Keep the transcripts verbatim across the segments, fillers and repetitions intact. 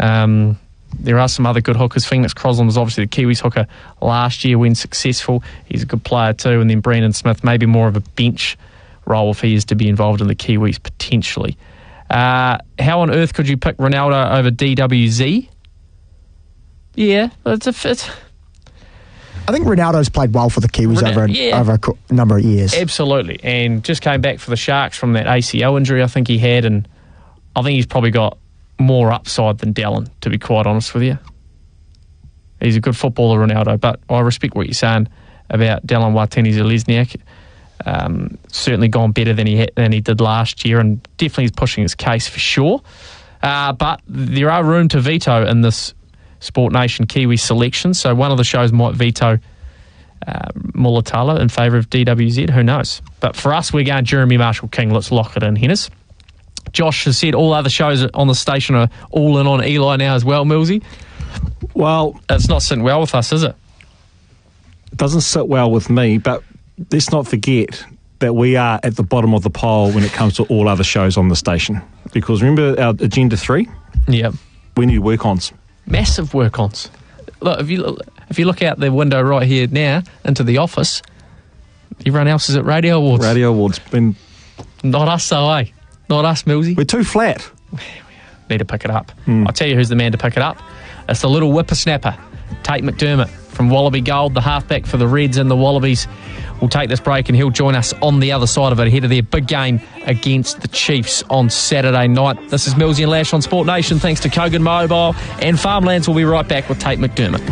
Um, there are some other good hookers. Phoenix Crosland was obviously the Kiwis hooker last year when successful. He's a good player too. And then Brandon Smith, maybe more of a bench role if he is to be involved in the Kiwis potentially. Uh, how on earth could you pick Ronaldo over D W Z? Yeah, it's a fit. I think Ronaldo's played well for the Kiwis Ronaldo, over, a, yeah. over a co- number of years. Absolutely. And just came back for the Sharks from that A C L injury I think he had, and I think he's probably got more upside than Dallin, to be quite honest with you. He's a good footballer, Ronaldo, but I respect what you're saying about Dallin Watene-Zelezniak. Um, certainly gone better than he had, than he did last year, and definitely is pushing his case for sure. Uh, but there are room to veto in this Sport Nation Kiwi selection, so one of the shows might veto uh, Mulatalo in favour of D W Z. Who knows? But for us, we're going Jeremy Marshall-King. Let's lock it in, Hennis. Josh has said all other shows on the station are all in on Eli now as well, Millsy. Well, it's not sitting well with us, is it? It doesn't sit well with me, but let's not forget that we are at the bottom of the pile when it comes to all other shows on the station. Because remember our Agenda three? Yeah. We need work-ons. Massive work-ons. Look, if you if you look out the window right here now into the office, everyone else is at Radio Awards. Radio Awards. Been... Not us, though, eh? Not us, Millsy. We're too flat. Need to pick it up. Mm. I'll tell you who's the man to pick it up. It's the little whippersnapper, Tate McDermott from Wallaby Gold, the halfback for the Reds and the Wallabies. We'll take this break and he'll join us on the other side of it ahead of their big game against the Chiefs on Saturday night. This is Millsy and Lash on Sport Nation, thanks to Kogan Mobile and Farmlands. We'll be right back with Tate McDermott.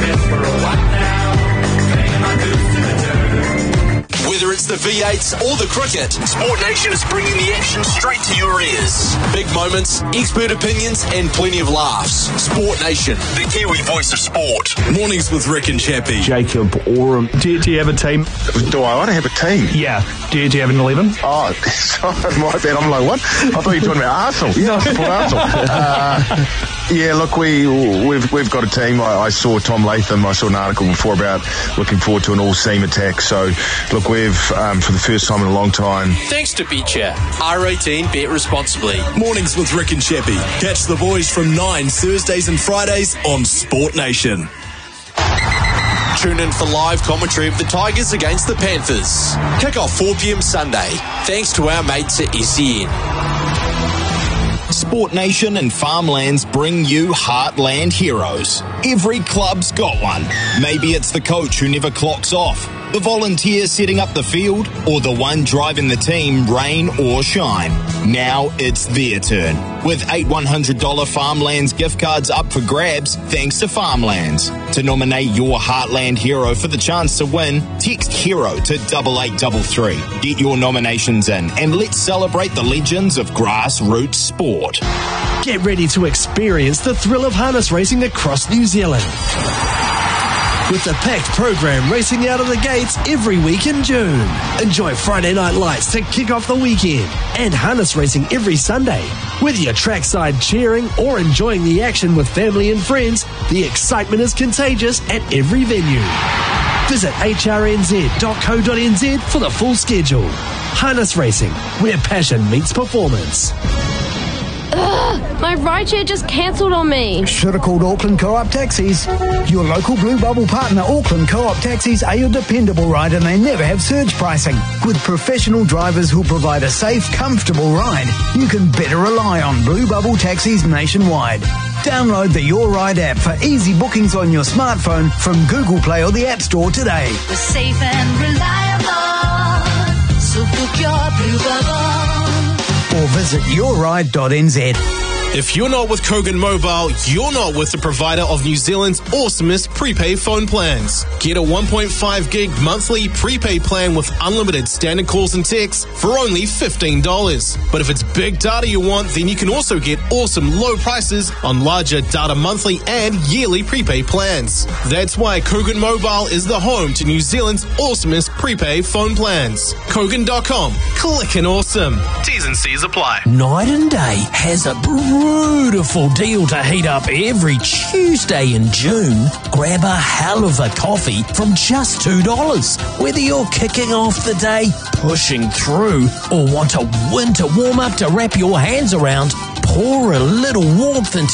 Whether it's the V eights or the cricket, Sport Nation is bringing the action straight to your ears. Big moments, expert opinions, and plenty of laughs. Sport Nation, the Kiwi voice of sport. Mornings with Rick and Chappie. Jacob Oram. Do, do you have a team? Do I? I don't have a team. Yeah. Do you, do you have an eleven? Oh, sorry, my bad. I'm like, what? I thought you were talking about Arsenal. Yeah, I support Arsenal. Uh, yeah, look, we, we've we've got a team. I, I saw Tom Latham. I saw an article before about looking forward to an all-seam attack. So, look, we've, um, for the first time in a long time... Thanks to Betcha. R eighteen, bet responsibly. Mornings with Rick and Chappie. Catch the boys from nine Thursdays and Fridays on Sport Nation. Tune in for live commentary of the Tigers against the Panthers. Kick off four p.m. Sunday. Thanks to our mates at S E N. Sport Nation and Farmlands bring you Heartland Heroes. Every club's got one. Maybe it's the coach who never clocks off, the volunteer setting up the field, or the one driving the team, rain or shine. Now it's their turn. With eight one hundred dollars Farmlands gift cards up for grabs, thanks to Farmlands. To nominate your Heartland hero for the chance to win, text HERO to double eight double three. Get your nominations in and let's celebrate the legends of grassroots sport. Get ready to experience the thrill of harness racing across New Zealand. With a packed program racing out of the gates every week in June. Enjoy Friday night lights to kick off the weekend and harness racing every Sunday. Whether you're trackside cheering or enjoying the action with family and friends, the excitement is contagious at every venue. Visit h r n z dot co dot n z for the full schedule. Harness racing, where passion meets performance. Ugh, my rideshare just cancelled on me. Should have called Auckland Co-op Taxis. Your local Blue Bubble partner, Auckland Co-op Taxis, are your dependable ride and they never have surge pricing. With professional drivers who provide a safe, comfortable ride, you can better rely on Blue Bubble Taxis nationwide. Download the Your Ride app for easy bookings on your smartphone from Google Play or the App Store today. We're safe and reliable, so book your Blue Bubble. Or visit your ride dot n z. If you're not with Kogan Mobile, you're not with the provider of New Zealand's awesomest prepaid phone plans. Get a one point five gig monthly prepaid plan with unlimited standard calls and texts for only fifteen dollars. But if it's big data you want, then you can also get awesome low prices on larger data monthly and yearly prepaid plans. That's why Kogan Mobile is the home to New Zealand's awesomest prepaid phone plans. Kogan dot com. Clickin' awesome. T's and C's apply. Night and Day has a beautiful deal to heat up every Tuesday in June. Grab a hell of a coffee from just two dollars. Whether you're kicking off the day, pushing through, or want a winter warm-up to wrap your hands around, pour a little warmth into